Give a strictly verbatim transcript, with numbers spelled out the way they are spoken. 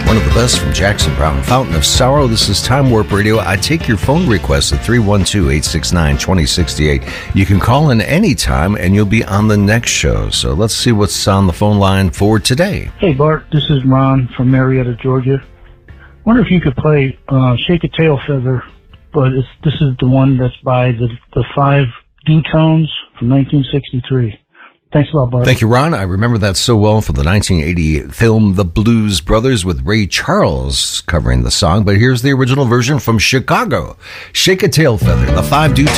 One of the best from Jackson Browne, Fountain of Sorrow. This is Time Warp Radio. I take your phone requests at three one two, eight six nine, two zero six eight. You can call in anytime and you'll be on the next show. So let's see what's on the phone line for today. Hey, Bart. This is Ron from Marietta, Georgia. Wonder if you could play uh, Shake a Tail Feather, but it's, this is the one that's by the, the Five Dutones from nineteen sixty-three. Thanks a lot, Bart. Thank you, Ron. I remember that so well from the nineteen eighty film The Blues Brothers with Ray Charles covering the song. But here's the original version from Chicago. Shake a Tail Feather, the Five Dutones.